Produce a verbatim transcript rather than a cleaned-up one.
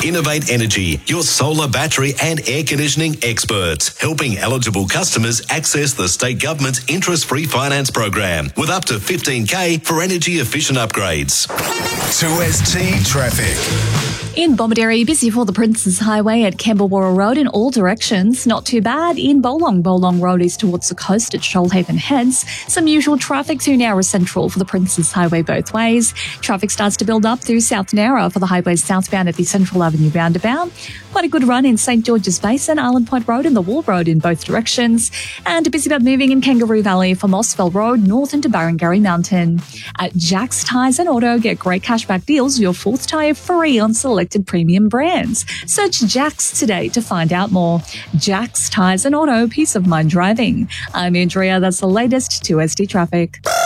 Innovate Energy, your solar, battery and air conditioning experts, helping eligible customers access the state government's interest-free finance program with up to fifteen K for energy-efficient upgrades. two S T Traffic. In Bomaderry, busy for the Princes Highway at Camberwell Road in all directions. Not too bad in Bolong. Bolong Road is towards the coast at Shoalhaven Heads. Some usual traffic through Nowra Central for the Princes Highway both ways. Traffic starts to build up through South Nowra for the highway southbound at the Central Avenue roundabout. Quite a good run in St George's Basin, Island Point Road and the Wall Road in both directions. And busy but moving in Kangaroo Valley for Mossville Road north into Barangarry Mountain. At Jack's Tyres and Auto, get great cashback deals with your fourth tyre free on select premium brands. Search Jack's today to find out more. Jack's Tyres and Auto, peace of mind driving. I'm Andrea. That's the latest two S T traffic.